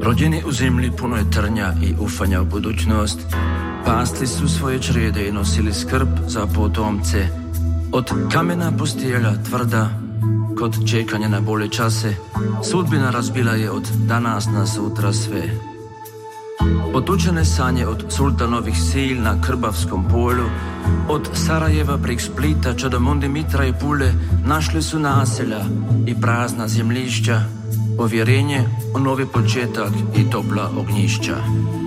Rođeni u zemlji punoj trnja i ufanja u budućnost, pasli su svoje črede i nosili skrb za potomce. Od kamena postelja tvrda, kod čekanja na bolje čase, sudbina razbila je od danas na sutra sve. Potučene sanje od sultanovih sil na Krbavskom polju, od Sarajeva prek Splita če do Mondimitra i Pule, našli su naselja i prazna zemljišća, povjerenje u novi početak i topla ognjišća.